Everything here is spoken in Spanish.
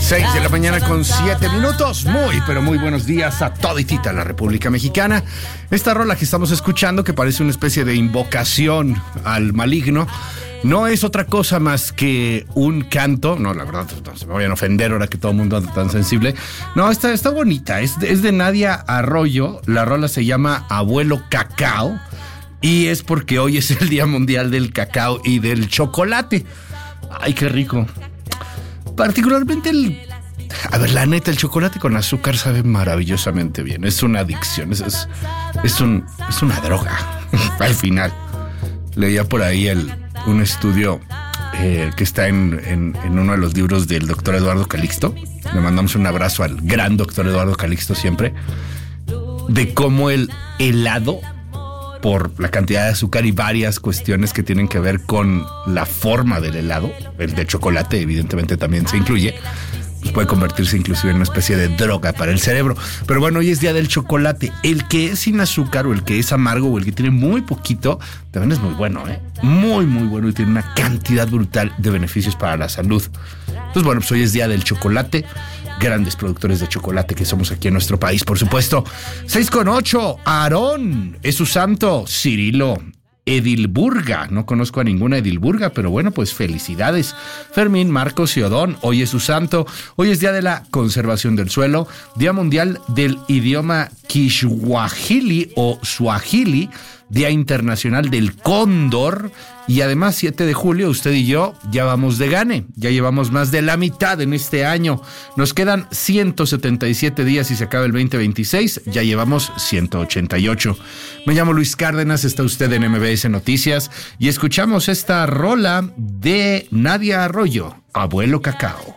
6 de la mañana con 7 minutos. Muy, pero muy buenos días a toditita la República Mexicana. Esta rola que estamos escuchando, que parece una especie de invocación al maligno, no es otra cosa más que un canto. No, la verdad, no se me vayan a ofender ahora que todo el mundo anda tan sensible. No, está bonita. Es de Nadia Arroyo. La rola se llama Abuelo Cacao. Y es porque hoy es el Día Mundial del Cacao y del Chocolate. Ay, qué rico. Particularmente la neta, el chocolate con azúcar sabe maravillosamente bien. Es una adicción, es una droga. Al final, leía por ahí un estudio que está en uno de los libros del doctor Eduardo Calixto. Le mandamos un abrazo al gran doctor Eduardo Calixto siempre. De cómo el helado, por la cantidad de azúcar y varias cuestiones que tienen que ver con la forma del helado, el de chocolate evidentemente también se incluye, pues puede convertirse inclusive en una especie de droga para el cerebro. Pero bueno, hoy es día del chocolate. El que es sin azúcar o el que es amargo o el que tiene muy poquito, también es muy bueno, muy muy bueno, y tiene una cantidad brutal de beneficios para la salud. Entonces bueno, pues hoy es día del chocolate. Grandes productores de chocolate que somos aquí en nuestro país, por supuesto. 6:08, Aarón es su santo. Cirilo, Edilburga, no conozco a ninguna Edilburga, pero bueno, pues felicidades. Fermín, Marcos y Odón, hoy es su santo. Hoy es día de la conservación del suelo, Día Mundial del Idioma Kiswahili o Swahili, Día Internacional del Cóndor. Y además, 7 de julio, usted y yo ya vamos de gane. Ya llevamos más de la mitad en este año. Nos quedan 177 días y se acaba el 2026. Ya llevamos 188. Me llamo Luis Cárdenas, está usted en MBS Noticias y escuchamos esta rola de Nadia Arroyo, Abuelo Cacao.